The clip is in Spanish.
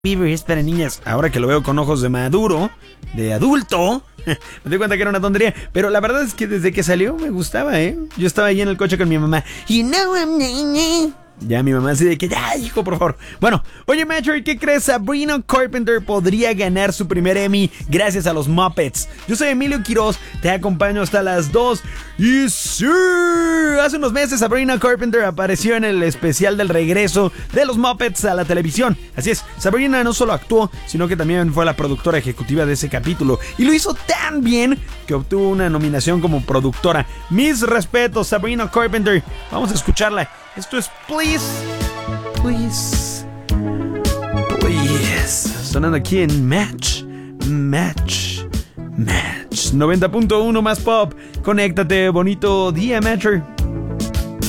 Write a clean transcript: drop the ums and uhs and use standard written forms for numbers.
Bieber es para niñas. Ahora que lo veo con ojos de maduro, de adulto, me doy cuenta que era una tontería. Pero la verdad es que desde que salió me gustaba, ¿eh? Yo estaba ahí en el coche con mi mamá. You know I'm... Ya mi mamá así de que, ya hijo, por favor. Bueno, oye Metro, ¿qué crees? Sabrina Carpenter podría ganar su primer Emmy gracias a los Muppets. Yo soy Emilio Quiroz, te acompaño hasta las 2. Y sí, hace unos meses Sabrina Carpenter apareció en el especial del regreso de los Muppets a la televisión. Así es, Sabrina no solo actuó, sino que también fue la productora ejecutiva de ese capítulo. Y lo hizo tan bien que obtuvo una nominación como productora. Mis respetos, Sabrina Carpenter. Vamos a escucharla. Esto es Please, Please, Please. Sonando aquí en Match 90.1 más pop. Conéctate, bonito día, Matcher.